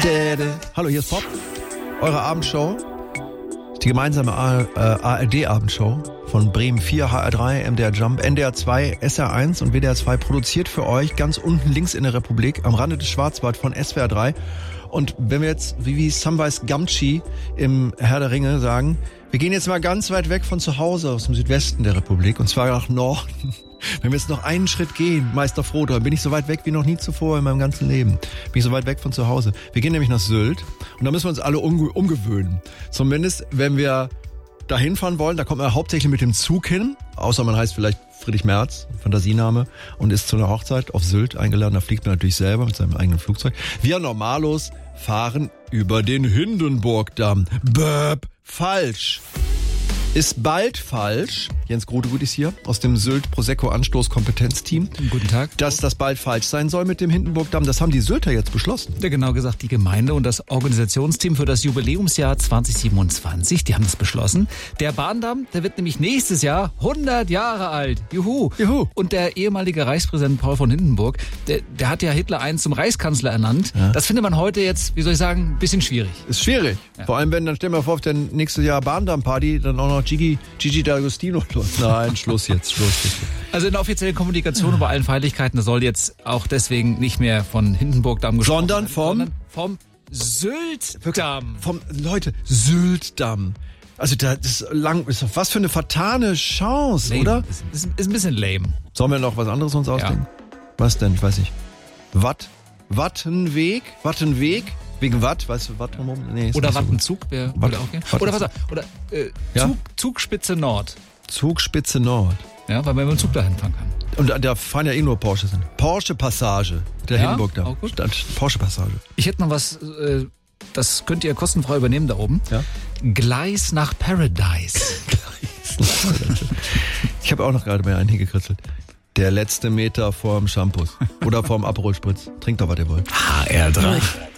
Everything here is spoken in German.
Hallo, hier ist Pop, eure Abendshow. Die gemeinsame ARD-Abendshow von Bremen 4, HR3, MDR Jump, NDR 2, SR1 und WDR 2 produziert für euch ganz unten links in der Republik am Rande des Schwarzwald von SWR 3. Und wenn wir jetzt, wie Samwise Gamgee im Herr der Ringe sagen, wir gehen jetzt mal ganz weit weg von zu Hause aus dem Südwesten der Republik und zwar nach Norden. Wenn wir jetzt noch einen Schritt gehen, Meister Frodo, dann bin ich so weit weg wie noch nie zuvor in meinem ganzen Leben. Bin ich so weit weg von zu Hause. Wir gehen nämlich nach Sylt und da müssen wir uns alle umgewöhnen. Zumindest, wenn wir da hinfahren wollen, da kommt man hauptsächlich mit dem Zug hin, außer man heißt vielleicht Friedrich Merz, Fantasiename, und ist zu einer Hochzeit auf Sylt eingeladen. Da fliegt man natürlich selber mit seinem eigenen Flugzeug. Wir Normalos fahren über den Hindenburgdamm. Falsch. Ist bald falsch. Jens Grotegut ist hier aus dem Sylt Prosecco Anstoß Kompetenzteam. Guten Tag. Dass das bald falsch sein soll mit dem Hindenburgdamm, das haben die Sylter jetzt beschlossen. Ja, genau gesagt die Gemeinde und das Organisationsteam für das Jubiläumsjahr 2027, die haben das beschlossen. Der Bahndamm, der wird nämlich nächstes Jahr 100 Jahre alt. Juhu. Und der ehemalige Reichspräsident Paul von Hindenburg, der hat ja Hitler I zum Reichskanzler ernannt. Ja. Das findet man heute jetzt, wie soll ich sagen, ein bisschen schwierig. Ist schwierig. Ja. Vor allem, wenn, dann stellen wir vor, auf der nächstes Jahr Bahndamm-Party dann auch noch Gigi D'Agostino. Nein, Schluss jetzt. Also in der offiziellen Kommunikation über allen Feierlichkeiten soll jetzt auch deswegen nicht mehr von Hindenburgdamm gesprochen werden, sondern vom Syltdamm. Leute, Syltdamm. Also das ist was für eine vertane Chance, lame. Oder? Ist ein bisschen lame. Sollen wir noch was anderes uns ausdenken? Ja. Was denn? Ich weiß nicht. Wattenweg? Wegen Watt, weißt du, Watt drumherum? Nee, oder Wattenzug, würde auch gehen. Zugspitze Nord. Zugspitze Nord. Ja, weil man mit dem Zug dahin fahren kann. Und da fahren ja eh nur Porsches hin. Porsche-Passage, der Hindenburg da. Auch gut. Porsche-Passage. Ich hätte noch was, das könnt ihr kostenfrei übernehmen da oben. Ja? Gleis nach Paradise. Ich habe auch noch gerade mal einen hingekritzelt. Der letzte Meter vorm Shampoos. Oder vorm Aperol Spritz. Trinkt doch, was ihr wollt. HR3.